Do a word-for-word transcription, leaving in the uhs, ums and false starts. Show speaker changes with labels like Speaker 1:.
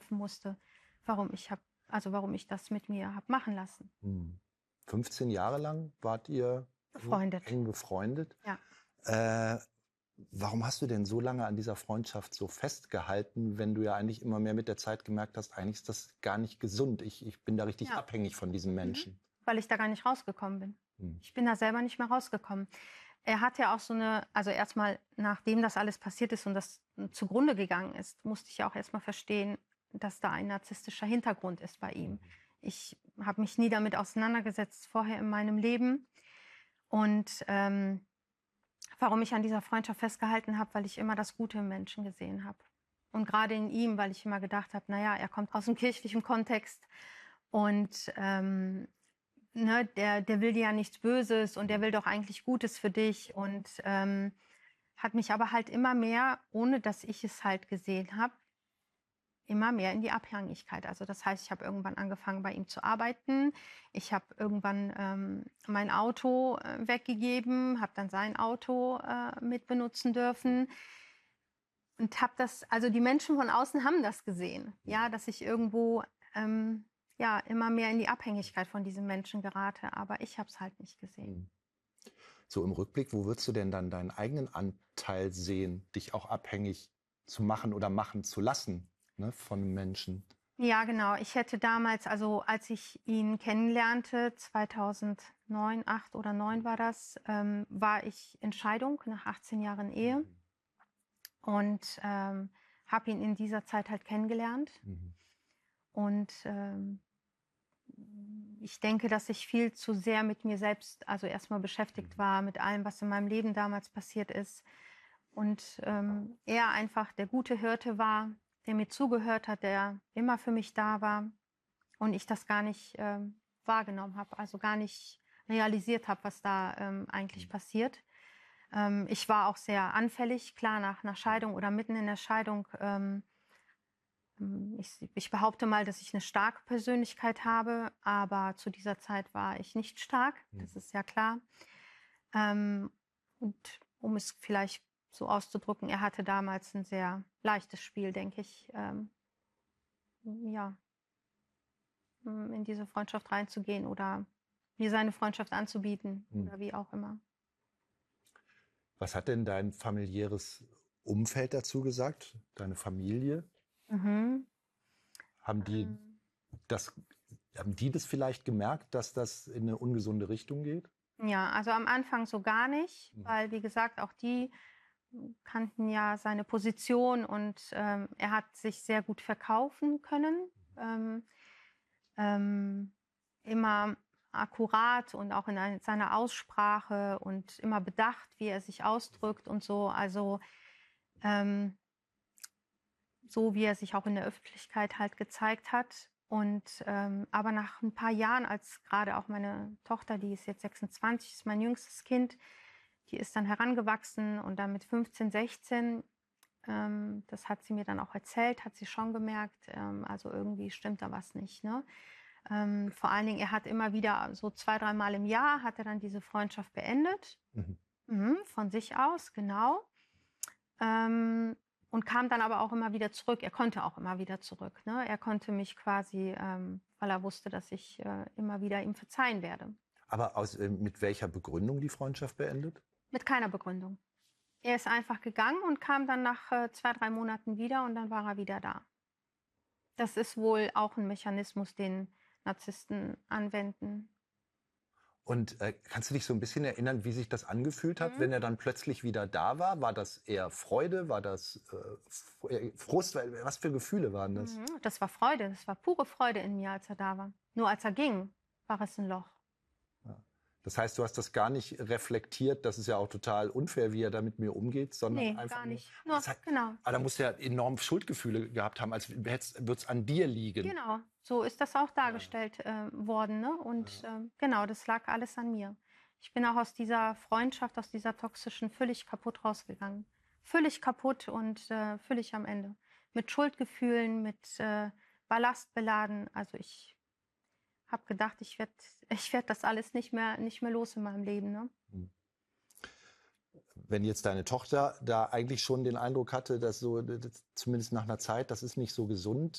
Speaker 1: kämpfen musste, warum ich hab, also warum ich das mit mir habe machen lassen.
Speaker 2: Hm. fünfzehn Jahre lang wart ihr
Speaker 1: Befreundet.
Speaker 2: eng befreundet.
Speaker 1: Ja.
Speaker 2: Äh, warum hast du denn so lange an dieser Freundschaft so festgehalten, wenn du ja eigentlich immer mehr mit der Zeit gemerkt hast, eigentlich ist das gar nicht gesund. Ich, ich bin da richtig
Speaker 1: Ja.
Speaker 2: abhängig von diesem Menschen.
Speaker 1: Mhm. Weil ich da gar nicht rausgekommen bin.
Speaker 2: Hm.
Speaker 1: Ich bin da selber nicht mehr rausgekommen. Er hat ja auch so eine, also erstmal, nachdem das alles passiert ist und das zugrunde gegangen ist, musste ich ja auch erstmal verstehen, dass da ein narzisstischer Hintergrund ist bei ihm. Ich habe mich nie damit auseinandergesetzt vorher in meinem Leben. Und ähm, warum ich an dieser Freundschaft festgehalten habe, weil ich immer das Gute im Menschen gesehen habe. Und gerade in ihm, weil ich immer gedacht habe, naja, er kommt aus dem kirchlichen Kontext und ähm, ne, der, der will dir ja nichts Böses und der will doch eigentlich Gutes für dich. Und ähm, hat mich aber halt immer mehr, ohne dass ich es halt gesehen habe, immer mehr in die Abhängigkeit. Also das heißt, ich habe irgendwann angefangen, bei ihm zu arbeiten. Ich habe irgendwann ähm, mein Auto äh, weggegeben, habe dann sein Auto äh, mit benutzen dürfen. Und habe das, also die Menschen von außen haben das gesehen, ja, dass ich irgendwo ähm, ja immer mehr in die Abhängigkeit von diesem Menschen gerate. Aber ich habe es halt nicht gesehen.
Speaker 2: So im Rückblick, wo würdest du denn dann deinen eigenen Anteil sehen, dich auch abhängig zu machen oder machen zu lassen, ne, von Menschen?
Speaker 1: Ja, genau. Ich hätte damals, also als ich ihn kennenlernte, zweitausendneun, acht oder neun war das, ähm, war ich in Scheidung nach achtzehn Jahren Ehe und ähm, habe ihn in dieser Zeit halt kennengelernt.
Speaker 2: Mhm.
Speaker 1: Und ähm, ich denke, dass ich viel zu sehr mit mir selbst, also erstmal beschäftigt war, mit allem, was in meinem Leben damals passiert ist. Und ähm, er einfach der gute Hirte war, der mir zugehört hat, der immer für mich da war. Und ich das gar nicht ähm, wahrgenommen habe, also gar nicht realisiert habe, was da ähm, eigentlich passiert. Ähm, ich war auch sehr anfällig, klar, nach einer Scheidung oder mitten in der Scheidung. Ähm, ich, ich behaupte mal, dass ich eine starke Persönlichkeit habe, aber zu dieser Zeit war ich nicht stark, das ist ja klar. Ähm, und um es vielleicht so auszudrücken, er hatte damals ein sehr leichtes Spiel, denke ich, ähm, ja, in diese Freundschaft reinzugehen oder mir seine Freundschaft anzubieten
Speaker 2: Mhm.
Speaker 1: oder wie auch immer.
Speaker 2: Was hat denn dein familiäres Umfeld dazu gesagt? Deine Familie?
Speaker 1: Mhm.
Speaker 2: Haben die
Speaker 1: Ähm,
Speaker 2: das, haben die das vielleicht gemerkt, dass das in eine ungesunde Richtung geht?
Speaker 1: ja, also am Anfang so gar nicht,
Speaker 2: Mhm.
Speaker 1: weil wie gesagt, auch die kannten ja seine Position und ähm, er hat sich sehr gut verkaufen können. Ähm, ähm, immer akkurat und auch in ein, seiner Aussprache und immer bedacht, wie er sich ausdrückt und so. Also ähm, so wie er sich auch in der Öffentlichkeit halt gezeigt hat. Und ähm, aber nach ein paar Jahren, als gerade auch meine Tochter, die ist jetzt sechsundzwanzig, ist mein jüngstes Kind, die ist dann herangewachsen und dann mit fünfzehn, sechzehn, ähm, das hat sie mir dann auch erzählt, hat sie schon gemerkt, ähm, also irgendwie stimmt da was nicht. Ne? Ähm, vor allen Dingen, er hat immer wieder so zwei, dreimal im Jahr hat er dann diese Freundschaft beendet,
Speaker 2: Mhm.
Speaker 1: mhm, von sich aus, genau. Ähm, und kam dann aber auch immer wieder zurück. Er konnte auch immer wieder zurück. Ne? Er konnte mich quasi, ähm, weil er wusste, dass ich äh, immer wieder ihm verzeihen werde.
Speaker 2: Aber aus, äh, mit welcher Begründung die Freundschaft beendet?
Speaker 1: Mit keiner Begründung. Er ist einfach gegangen und kam dann nach äh, zwei, drei Monaten wieder und dann war er wieder da. Das ist wohl auch ein Mechanismus, den Narzissten anwenden.
Speaker 2: Und äh, kannst du dich so ein bisschen erinnern, wie sich das angefühlt hat,
Speaker 1: Mhm.
Speaker 2: wenn er dann plötzlich wieder da war? War das eher Freude? War das äh, Frust? Was für Gefühle waren das?
Speaker 1: Mhm. Das war Freude, das war pure Freude in mir, als er da war. Nur als er ging, war es ein Loch.
Speaker 2: Das heißt, du hast das gar nicht reflektiert. Das ist ja auch total unfair, wie er da mit mir umgeht, sondern
Speaker 1: Nee,
Speaker 2: einfach
Speaker 1: gar
Speaker 2: nur.
Speaker 1: nicht. Nur,
Speaker 2: Das hat,
Speaker 1: genau.
Speaker 2: aber da musst du ja enorm Schuldgefühle gehabt haben, als würde es an dir liegen.
Speaker 1: Genau, so ist das auch dargestellt äh, worden. Ne? Und ähm, genau, das lag alles an mir. Ich bin auch aus dieser Freundschaft, aus dieser toxischen, völlig kaputt rausgegangen. Völlig kaputt und äh, völlig am Ende. Mit Schuldgefühlen, mit äh, Ballast beladen. Also ich habe gedacht, ich werde ich werd das alles nicht mehr, nicht mehr los in meinem Leben. Ne?
Speaker 2: Wenn jetzt deine Tochter da eigentlich schon den Eindruck hatte, dass so, das, zumindest nach einer Zeit, das ist nicht so gesund,